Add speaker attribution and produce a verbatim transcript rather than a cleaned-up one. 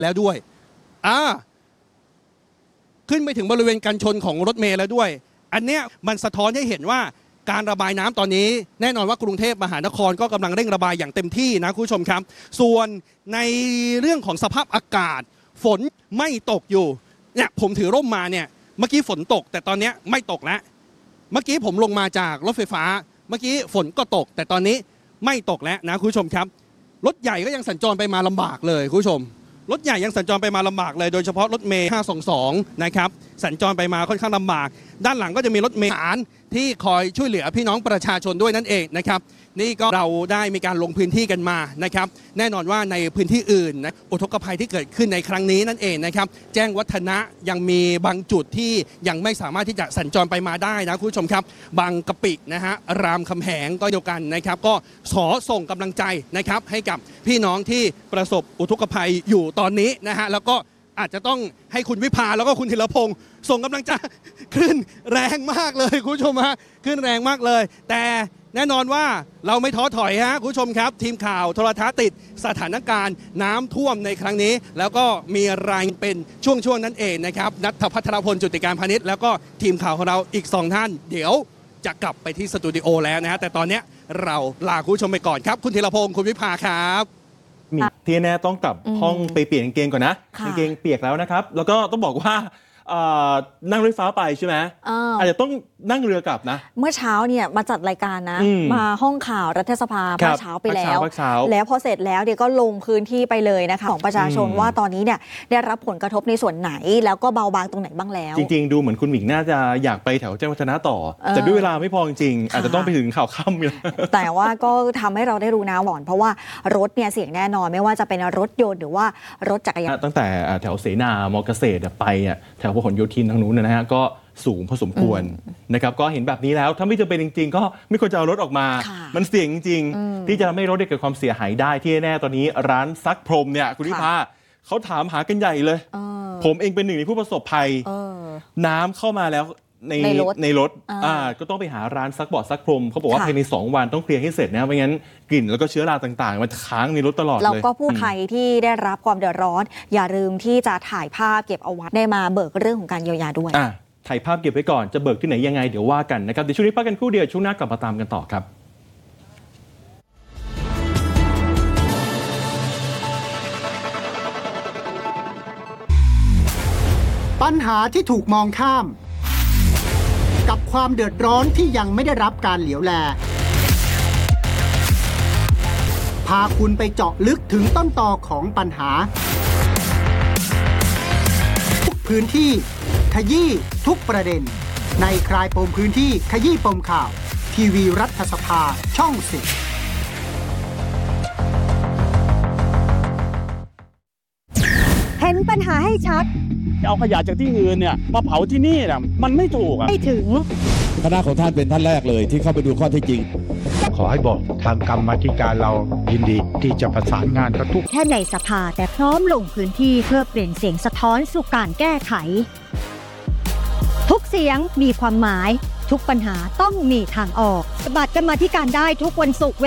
Speaker 1: แล้วด้วยอ่าขึ้นไปถึงบริเวณกันชนของรถเมล์แล้วด้วยอันเนี้ยมันสะท้อนให้เห็นว่าการระบายน้ำตอนนี้แน่นอนว่ากรุงเทพมหานครก็กำลังเร่งระบายอย่างเต็มที่นะคุณผู้ชมครับส่วนในเรื่องของสภาพอากาศฝนไม่ตกอยู่เนี่ยผมถือร่มมาเนี่ยเมื่อกี้ฝนตกแต่ตอนนี้ไม่ตกแล้วเมื่อกี้ผมลงมาจากรถไฟฟ้าเมื่อกี้ฝนก็ตกแต่ตอนนี้ไม่ตกแล้วนะคุณผู้ชมครับรถใหญ่ก็ยังสัญจรไปมาลำบากเลยคุณผู้ชมรถใหญ่ยังสัญจรไปมาลำบากเลยโดยเฉพาะรถเมล์ห้าสองสองนะครับสัญจรไปมาค่อนข้างลำบากด้านหลังก็จะมีรถเมล์ทหารที่คอยช่วยเหลือพี่น้องประชาชนด้วยนั่นเองนะครับนี่ก็เราได้มีการลงพื้นที่กันมานะครับแน่นอนว่าในพื้นที่อื่นนะอุทกภัยที่เกิดขึ้นในครั้งนี้นั่นเองนะครับแจ้งวัฒนะยังมีบางจุดที่ยังไม่สามารถที่จะสัญจรไปมาได้นะคุณผู้ชมครับบางกะปินะฮะรามคำแหงก็เดียวกันนะครับก็ขอส่งกำลังใจนะครับให้กับพี่น้องที่ประสบอุทกภัยอยู่ตอนนี้นะฮะแล้วก็อาจจะต้องให้คุณวิภาแล้วก็คุณธีรพงศ์ส่งกำลังใจขึ้นแรงมากเลยคุณผู้ชมฮะขึ้นแรงมากเลยแต่แน่นอนว่าเราไม่ท้อถอยฮะคุณผู้ชมครับทีมข่าวโทรทัศน์ติดสถานการณ์น้ำท่วมในครั้งนี้แล้วก็มีรายเป็นช่วงๆนั้นเองนะครับณัฐพัทรพลจุติการพาณิชย์แล้วก็ทีมข่าวของเราอีกสองท่านเดี๋ยวจะกลับไปที่สตูดิโอแล้วนะฮะแต่ตอนนี้เราลาคุณผู้ชมไปก่อนครับคุณธีรพงศ์คุณวิภาครับ
Speaker 2: ที่แน่ต้องกลับห้องไปเปลี่ยนกางเกงก่อนนะกางเกงเปียกแล้วนะครับแล้วก็ต้องบอกว่านั่งรถไฟฟ้าไปใช่ไหม อ, อาจจะต้องนั่งเรือกลับนะ
Speaker 3: เมื่อเช้าเนี่ยมาจัดรายการนะมาห้องข่าวรัฐสภาเมื่อเช้าไปแล้วแล้วพอเสร็จแล้วเดี๋ยวก็ลงพื้นที่ไปเลยนะคะของประชาชนว่าตอนนี้เนี่ยได้รับผลกระทบในส่วนไหนแล้วก็เบาบางตรงไหนบ้างแล้ว
Speaker 2: จริงๆดูเหมือนคุณหมิงน่าจะอยากไปแถวแจ้งวัฒนะต่อแต่ด้วยเวลาไม่พอจริงอาจจะต้องไปถึงข่าวค่ำอยู่
Speaker 3: แต่ว่าก็ทำให้เราได้รู้นะหวอนเพราะว่ารถเนี่ยเสี่ยงแน่นอนไม่ว่าจะเป็นรถยนต์หรือว่ารถจักรยาน
Speaker 2: ตั้งแต่แถวเสนามอเกษตรไปแถวพหลโยธินทางนู้นนะฮะก็สูงพอสมควรนะครับก็เห็นแบบนี้แล้วถ้าไม่จำเป็นจริงๆก็ไม่ควรจะเอารถออกมามันเสี่ยงจริงๆที่จะทำให้รถเกิดความเสียหายได้ที่แน่ตอนนี้ร้านซักพรมเนี่ยคุณวิภาเขาถามหากันใหญ่เลยผมเองเป็นหนึ่งในผู้ประสบภัยน้ำเข้ามาแล้วในในรถอ่าก็ต้องไปหาร้านซักเบาะซักพรมเขาบอกว่าภายในสองวันต้องเคลียร์ให้เสร็จนะไม่งั้นกลิ่นแล้วก็เชื้อราต่างๆมันค้างในรถตลอดเลย
Speaker 3: แล้วก็ผู้ภัยที่ได้รับความเดือดร้อนอย่าลืมที่จะถ่ายภาพเก็บเอาไว้ได้มาเบิกเรื่องของการเยียวยาด้วย
Speaker 2: ถ่ายภาพเก็บไว้ก่อนจะเบิกที่ไหนยังไงเดี๋ยวว่ากันนะครับเดี๋ยวช่วงนี้พักกันครู่เดียวช่วงหน้ากลับมาตามกันต่อครับ
Speaker 4: ปัญหาที่ถูกมองข้ามกับความเดือดร้อนที่ยังไม่ได้รับการเหลียวแลพาคุณไปเจาะลึกถึงต้นตอของปัญหาทุกพื้นที่ขยี้ทุกประเด็นในคลายปมพื้นที่ขยี้ปมข่าวทีวีรัฐสภาช่องสิบ
Speaker 5: เห็นปัญหาให้ชัด
Speaker 6: เอาขยะจากที่อื่นเนี่ยมาเผาที่นี่นะมันไม่ถูกอ่ะ
Speaker 5: ไม่ถึง
Speaker 7: คณะของท่านเป็นท่านแรกเลยที่เข้าไปดูข้อเท็จจริง
Speaker 8: ขอให้บอกทางกรรมาธิการเรายินดีที่จะประสานงานกับทุก
Speaker 5: แค่ในสภาแต่พร้อมลงพื้นที่เพื่อเปลี่ยนเสียงสะท้อนสู่การแก้ไขทุกเสียงมีความหมายทุกปัญหาต้องมีทางออกบัตรกรรมาธิการได้ทุกวันศุกร์